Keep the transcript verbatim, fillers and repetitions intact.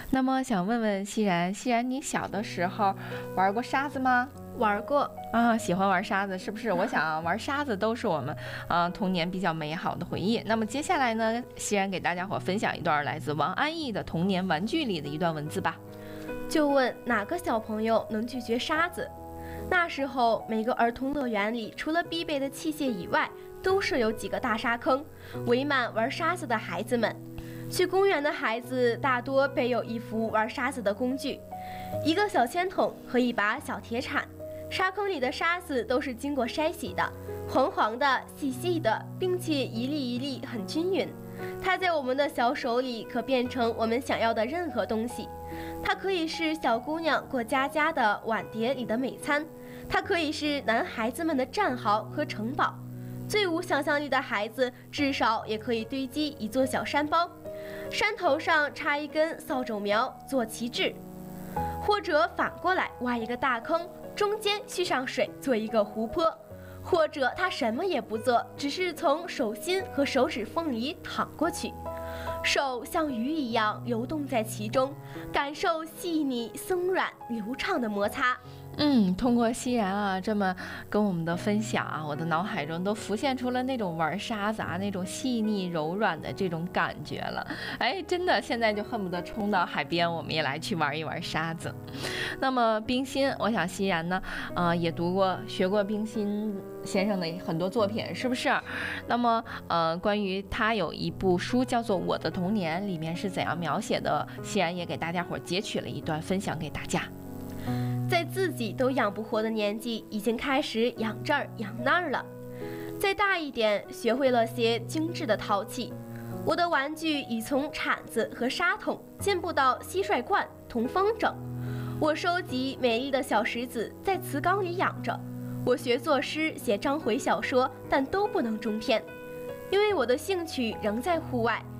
那么想问问熙然，熙然你小的时候玩过沙子吗？ 玩过啊，喜欢玩沙子是不是？我想玩沙子都是我们啊、呃、童年比较美好的回忆。那么接下来呢，熙然给大家伙分享一段来自王安忆的《童年玩具》里的一段文字吧。 就问哪个小朋友能拒绝沙子？那时候每个儿童乐园里，除了必备的器械以外，都设有几个大沙坑，围满玩沙子的孩子们。去公园的孩子大多备有一副玩沙子的工具，一个小铅筒和一把小铁铲。沙坑里的沙子都是经过筛洗的，黄黄的、细细的，并且一粒一粒很均匀。它在我们的小手里可变成我们想要的任何东西。它可以是小姑娘过家家的碗碟里的美餐，它可以是男孩子们的战壕和城堡。最无想象力的孩子至少也可以堆积一座小山包，山头上插一根扫帚苗做旗帜，或者反过来挖一个大坑，中间蓄上水做一个湖泊，或者他什么也不做，只是从手心和手指缝里淌过去，手像鱼一样游动在其中，感受细腻松软流畅的摩擦。 嗯，通过熙然啊这么跟我们的分享啊，我的脑海中都浮现出了那种玩沙子啊那种细腻柔软的这种感觉了。哎，真的现在就恨不得冲到海边，我们也来去玩一玩沙子。那么冰心，我想熙然呢，呃，也读过学过冰心先生的很多作品，是不是？那么呃，关于他有一部书叫做《我的童年》，里面是怎样描写的？熙然也给大家伙截取了一段分享给大家。 在自己都养不活的年纪，已经开始养这儿养那儿了。再大一点，学会了些精致的陶器。我的玩具已从铲子和沙桶进步到蟋蟀罐、铜风筝。我收集美丽的小石子，在瓷缸里养着。我学作诗，写章回小说，但都不能中篇，因为我的兴趣仍在户外。